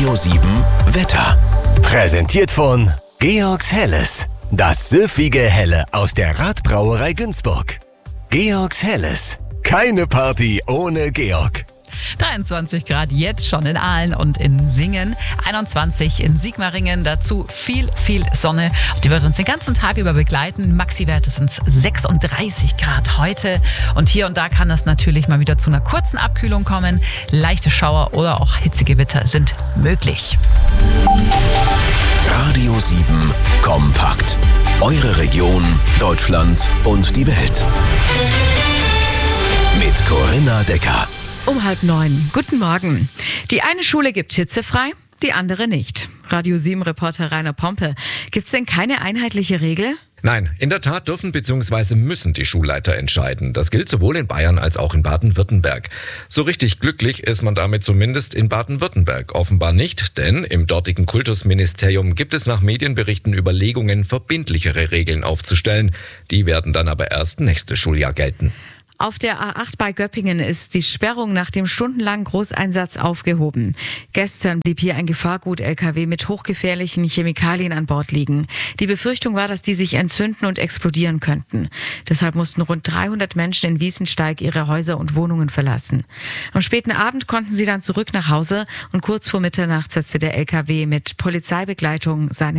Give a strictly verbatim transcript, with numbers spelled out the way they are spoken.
Radio sieben Wetter. Präsentiert von Georgs Helles. Das süffige Helle aus der Radbrauerei Günzburg. Georgs Helles. Keine Party ohne Georg. dreiundzwanzig Grad jetzt schon in Aalen und in Singen, einundzwanzig in Sigmaringen, dazu viel, viel Sonne. Die wird uns den ganzen Tag über begleiten. Maxi-Werte sind sechsunddreißig Grad heute und hier und da kann es natürlich mal wieder zu einer kurzen Abkühlung kommen. Leichte Schauer oder auch Hitzegewitter sind möglich. Radio sieben kompakt. Eure Region, Deutschland und die Welt. Mit Corinna Decker. Um halb neun. Guten Morgen. Die eine Schule gibt hitzefrei, die andere nicht. Radio sieben Reporter Rainer Pompe. Gibt's denn keine einheitliche Regel? Nein, in der Tat dürfen bzw. müssen die Schulleiter entscheiden. Das gilt sowohl in Bayern als auch in Baden-Württemberg. So richtig glücklich ist man damit zumindest in Baden-Württemberg offenbar nicht, denn im dortigen Kultusministerium gibt es nach Medienberichten Überlegungen, verbindlichere Regeln aufzustellen. Die werden dann aber erst nächstes Schuljahr gelten. Auf der A acht bei Göppingen ist die Sperrung nach dem stundenlangen Großeinsatz aufgehoben. Gestern blieb hier ein Gefahrgut-L K W mit hochgefährlichen Chemikalien an Bord liegen. Die Befürchtung war, dass die sich entzünden und explodieren könnten. Deshalb mussten rund dreihundert Menschen in Wiesensteig ihre Häuser und Wohnungen verlassen. Am späten Abend konnten sie dann zurück nach Hause und kurz vor Mitternacht setzte der L K W mit Polizeibegleitung seine